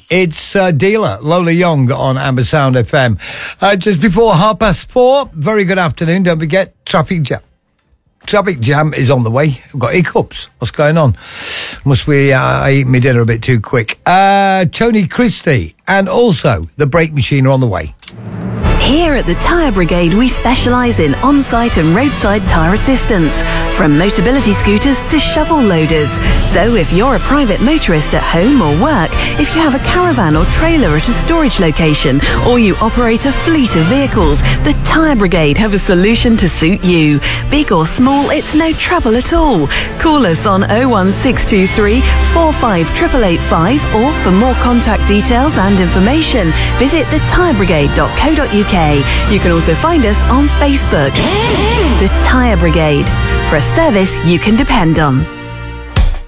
It's Dealer, Lola Young on Amber Sound FM. Just before 4:30, very good afternoon. Don't forget, traffic jam. Traffic jam is on the way. I've got hiccups. What's going on? Must be I ate my dinner a bit too quick. Tony Christie and also the brake machine are on the way. Here at the Tyre Brigade, we specialise in on-site and roadside tyre assistance, from Motability scooters to shovel loaders. So if you're a private motorist at home or work, if you have a caravan or trailer at a storage location, or you operate a fleet of vehicles, the Tyre Brigade have a solution to suit you. Big or small, it's no trouble at all. Call us on 01623 458885, or for more contact details and information, visit thetyrebrigade.co.uk. You can also find us on Facebook. The Tyre Brigade, for a service you can depend on.